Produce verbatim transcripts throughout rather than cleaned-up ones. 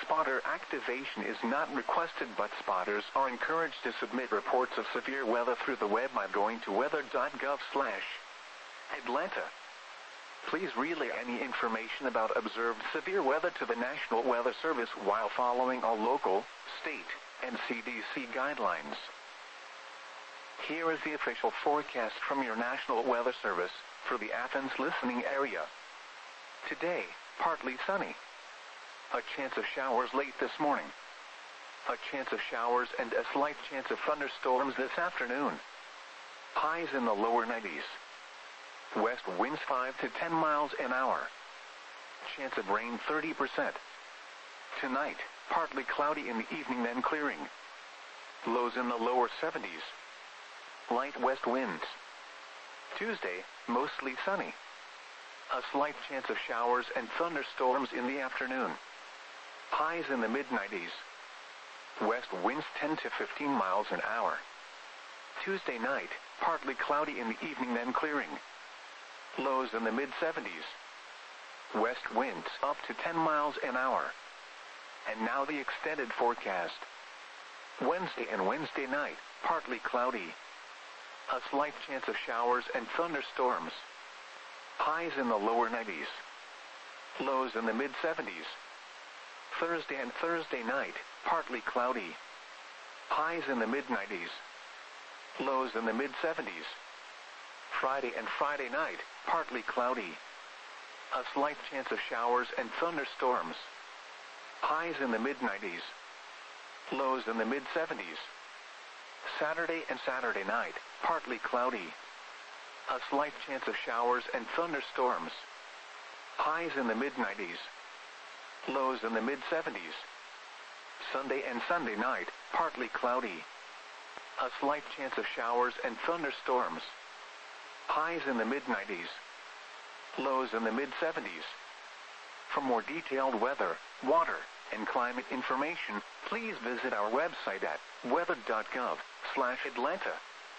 Spotter activation is not requested, but spotters are encouraged to submit reports of severe weather through the web by going to weather dot gov slash Atlanta. Please relay any information about observed severe weather to the National Weather Service while following all local, state, and C D C guidelines. Here is the official forecast from your National Weather Service for the Athens listening area. Today, partly sunny. A chance of showers late this morning. A chance of showers and a slight chance of thunderstorms this afternoon. Highs in the lower nineties. West winds five to ten miles an hour. Chance of rain thirty percent. Tonight, partly cloudy in the evening, then clearing. Lows in the lower seventies. Light west winds. Tuesday, mostly sunny. A slight chance of showers and thunderstorms in the afternoon. Highs in the mid nineties. West winds ten to fifteen miles an hour. Tuesday night, partly cloudy in the evening, then clearing. Lows in the mid seventies. West winds up to ten miles an hour. And now the extended forecast. Wednesday and Wednesday night, partly cloudy. A slight chance of showers and thunderstorms. Highs in the lower nineties. Lows in the mid seventies. Thursday and Thursday night, partly cloudy. Highs in the mid nineties. Lows in the mid seventies. Friday and Friday night, partly cloudy. A slight chance of showers and thunderstorms. Highs in the mid nineties. Lows in the mid seventies. Saturday and Saturday night, partly cloudy. A slight chance of showers and thunderstorms. Highs in the mid nineties. Lows in the mid seventies. Sunday and Sunday night, partly cloudy. A slight chance of showers and thunderstorms. Highs in the mid nineties. Lows in the mid seventies. For more detailed weather, water, and climate information, please visit our website at weather dot gov slash Atlanta.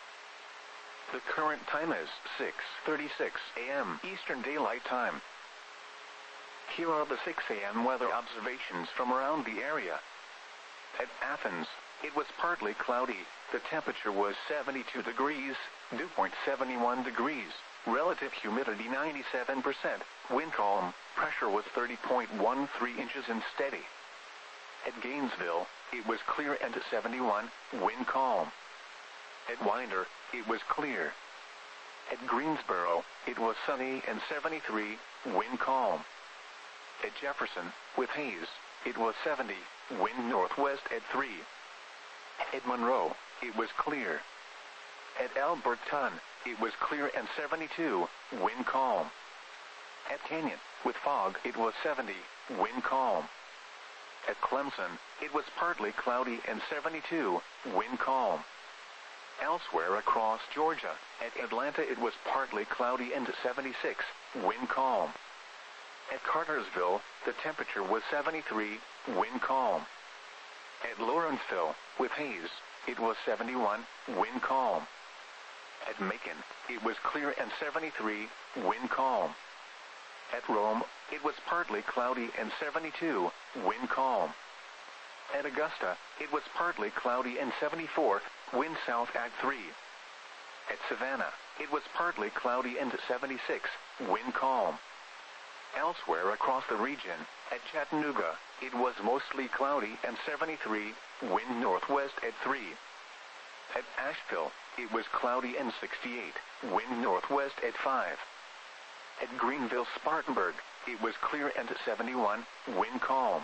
The current time is six thirty-six a m Eastern Daylight Time. Here are the six a m weather observations from around the area. At Athens, it was partly cloudy. The temperature was seventy-two degrees, dew point seventy-one degrees, relative humidity ninety-seven percent, wind calm, pressure was thirty point one three inches and steady. At Gainesville, it was clear and seventy-one, wind calm. At Winder, it was clear. At Greensboro, it was sunny and seventy-three, wind calm. At Jefferson, with haze, it was seventy, wind northwest at three. At Monroe, it was clear. At Alberton, it was clear and seventy-two, wind calm. At Canyon, with fog, it was seventy, wind calm. At Clemson, it was partly cloudy and seventy-two, wind calm. Elsewhere across Georgia, at Atlanta it was partly cloudy and seventy-six, wind calm. At Cartersville, the temperature was seventy-three, wind calm. At Lawrenceville, with haze, it was seventy-one, wind calm. At Macon, it was clear and seventy-three, wind calm. At Rome, it was partly cloudy and seventy-two, wind calm. At Augusta, it was partly cloudy and seventy-four, wind south at three. At Savannah, it was partly cloudy and seventy-six, wind calm. Elsewhere across the region, at Chattanooga, it was mostly cloudy and seventy-three, wind northwest at three. At Asheville, it was cloudy and sixty-eight, wind northwest at five. At Greenville-Spartanburg, it was clear and seventy-one, wind calm.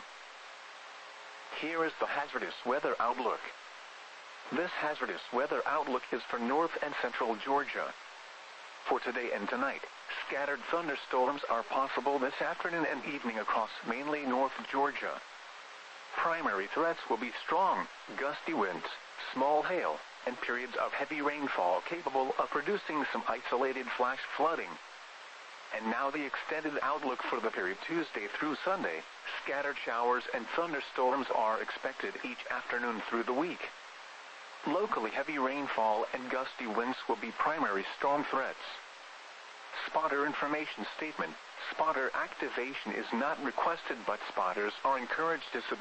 Here is the hazardous weather outlook. This hazardous weather outlook is for north and central Georgia. For today and tonight, scattered thunderstorms are possible this afternoon and evening across mainly North Georgia. Primary threats will be strong, gusty winds, small hail, and periods of heavy rainfall capable of producing some isolated flash flooding. And now the extended outlook for the period Tuesday through Sunday. Scattered showers and thunderstorms are expected each afternoon through the week. Locally heavy rainfall and gusty winds will be primary storm threats. Spotter information statement. Spotter activation is not requested, but spotters are encouraged to submit